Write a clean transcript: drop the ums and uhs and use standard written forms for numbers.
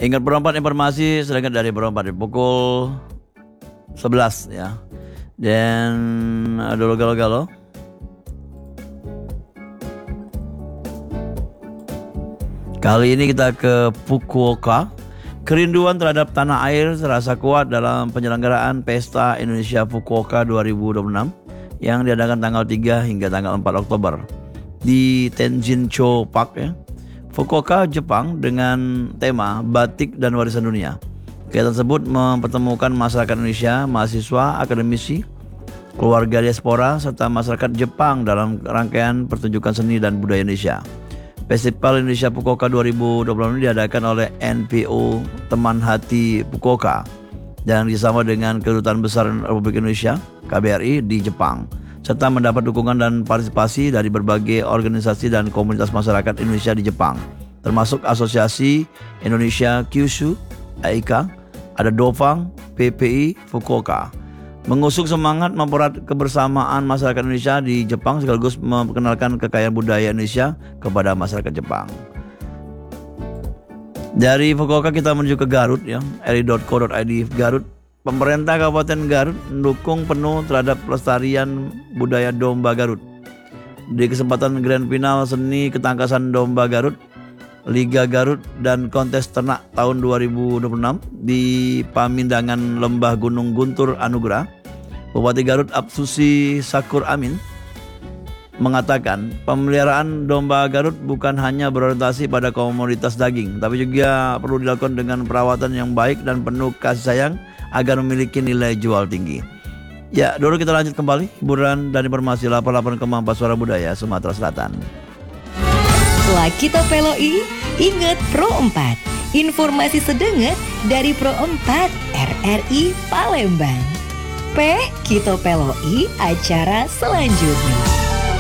Ingat Pro 4 informasi sedangkan dari Pro 4 di pukul 11 ya. Dan dulu galau-galau. Kali ini kita ke Fukuoka. Kerinduan terhadap tanah air terasa kuat dalam penyelenggaraan Pesta Indonesia Fukuoka 2026 yang diadakan tanggal 3 hingga tanggal 4 Oktober di Tenjin-cho Park ya. Fukuoka, Jepang dengan tema Batik dan Warisan Dunia. Kegiatan tersebut mempertemukan masyarakat Indonesia, mahasiswa, akademisi, keluarga diaspora, serta masyarakat Jepang dalam rangkaian pertunjukan seni dan budaya Indonesia. Festival Indonesia Fukuoka 2026 ini diadakan oleh NPO Teman Hati Fukuoka dan bersama dengan Kedutaan Besar Republik Indonesia KBRI di Jepang, serta mendapat dukungan dan partisipasi dari berbagai organisasi dan komunitas masyarakat Indonesia di Jepang, termasuk Asosiasi Indonesia Kyushu, AIKA, ada Dofang, PPI Fukuoka. Mengusung semangat mempererat kebersamaan masyarakat Indonesia di Jepang sekaligus memperkenalkan kekayaan budaya Indonesia kepada masyarakat Jepang. Dari Fukuoka kita menuju ke Garut ya, ri.co.id Garut. Pemerintah Kabupaten Garut mendukung penuh terhadap pelestarian budaya domba Garut. Di kesempatan Grand Final Seni Ketangkasan Domba Garut, Liga Garut dan Kontes Ternak tahun 2026 di Pamindangan Lembah Gunung Guntur Anugerah, Bupati Garut Absusi Sakur Amin mengatakan pemeliharaan domba Garut bukan hanya berorientasi pada komoditas daging, tapi juga perlu dilakukan dengan perawatan yang baik dan penuh kasih sayang agar memiliki nilai jual tinggi. Ya, dulu kita lanjut kembali hiburan dan informasi 88,4 Suara Budaya Sumatera Selatan. Setelah kita peloi, ingat Pro 4. Informasi sedenget dari Pro 4 RRI Palembang. Kita peloi acara selanjutnya.